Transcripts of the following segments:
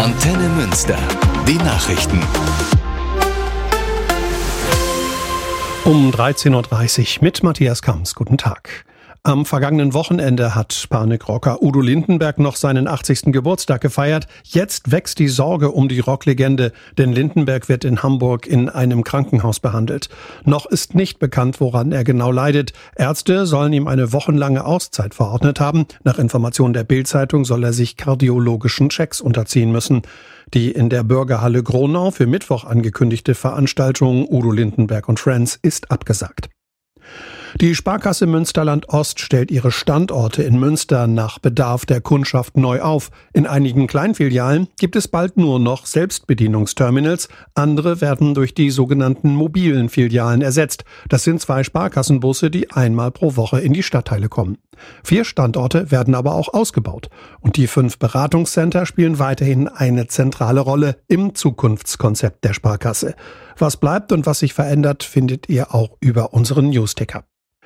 Antenne Münster. Die Nachrichten. Um 13.30 Uhr mit Matthias Kamms. Guten Tag. Am vergangenen Wochenende hat Panikrocker Udo Lindenberg noch seinen 80. Geburtstag gefeiert. Jetzt wächst die Sorge um die Rocklegende, denn Lindenberg wird in Hamburg in einem Krankenhaus behandelt. Noch ist nicht bekannt, woran er genau leidet. Ärzte sollen ihm eine wochenlange Auszeit verordnet haben. Nach Informationen der Bild-Zeitung soll er sich kardiologischen Checks unterziehen müssen. Die in der Bürgerhalle Gronau für Mittwoch angekündigte Veranstaltung Udo Lindenberg und Friends ist abgesagt. Die Sparkasse Münsterland Ost stellt ihre Standorte in Münster nach Bedarf der Kundschaft neu auf. In einigen Kleinfilialen gibt es bald nur noch Selbstbedienungsterminals. Andere werden durch die sogenannten mobilen Filialen ersetzt. Das sind 2 Sparkassenbusse, die einmal pro Woche in die Stadtteile kommen. 4 Standorte werden aber auch ausgebaut. Und die 5 Beratungscenter spielen weiterhin eine zentrale Rolle im Zukunftskonzept der Sparkasse. Was bleibt und was sich verändert, findet ihr auch über unseren Newsticker.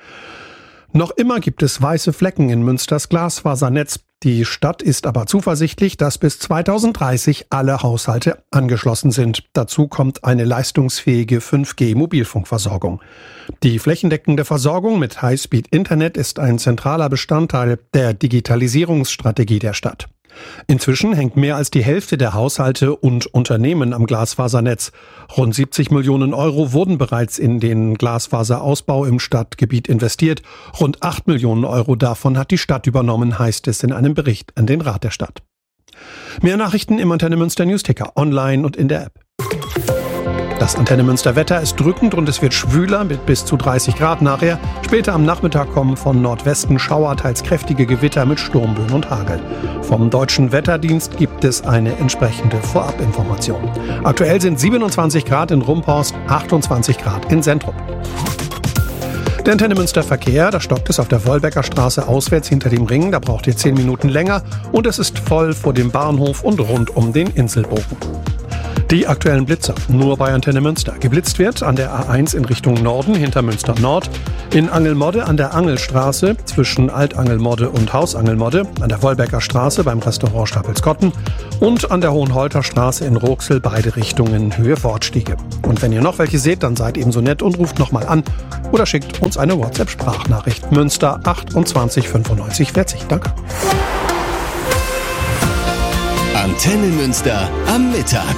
Noch immer gibt es weiße Flecken in Münsters Glasfasernetz. Die Stadt ist aber zuversichtlich, dass bis 2030 alle Haushalte angeschlossen sind. Dazu kommt eine leistungsfähige 5G-Mobilfunkversorgung. Die flächendeckende Versorgung mit Highspeed-Internet ist ein zentraler Bestandteil der Digitalisierungsstrategie der Stadt. Inzwischen hängt mehr als die Hälfte der Haushalte und Unternehmen am Glasfasernetz. Rund 70 Millionen Euro wurden bereits in den Glasfaserausbau im Stadtgebiet investiert. Rund 8 Millionen Euro davon hat die Stadt übernommen, heißt es in einem Bericht an den Rat der Stadt. Mehr Nachrichten im Antenne Münster Newsticker, online und in der App. Das Antenne Münster Wetter ist drückend und es wird schwüler mit bis zu 30 Grad nachher. Später am Nachmittag kommen von Nordwesten Schauer, teils kräftige Gewitter mit Sturmböen und Hagel. Vom Deutschen Wetterdienst gibt es eine entsprechende Vorabinformation. Aktuell sind 27 Grad in Rumphorst, 28 Grad in Sentrup. Der Antenne Münster Verkehr, da stockt es auf der Wolbecker Straße auswärts hinter dem Ring. Da braucht ihr 10 Minuten länger und es ist voll vor dem Bahnhof und rund um den Inselbogen. Die aktuellen Blitzer nur bei Antenne Münster. Geblitzt wird an der A1 in Richtung Norden hinter Münster Nord, in Angelmodde an der Angelstraße zwischen Altangelmodde und Hausangelmodde, an der Wolbecker Straße beim Restaurant Stapelskotten und an der Hohenholter Straße in Roxel, beide Richtungen Höhe Fortstiege. Und wenn ihr noch welche seht, dann seid ebenso nett und ruft nochmal an oder schickt uns eine WhatsApp-Sprachnachricht. Münster 28 95 40. Danke. Antenne Münster am Mittag.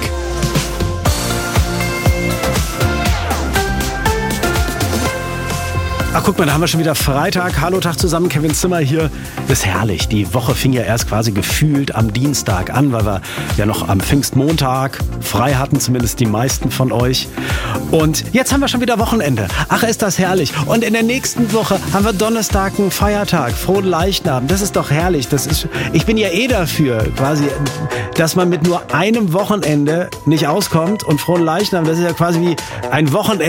Ach, guck mal, da haben wir schon wieder Freitag. Hallo, Tag zusammen, Kevin Zimmer hier. Das ist herrlich. Die Woche fing ja erst quasi gefühlt am Dienstag an, weil wir ja noch am Pfingstmontag frei hatten, zumindest die meisten von euch. Und jetzt haben wir schon wieder Wochenende. Ach, ist das herrlich. Und in der nächsten Woche haben wir Donnerstag einen Feiertag, Frohen Leichnam. Das ist doch herrlich. Ich bin ja dafür, quasi, dass man mit nur einem Wochenende nicht auskommt. Und Frohen Leichnam, das ist ja quasi wie ein Wochenende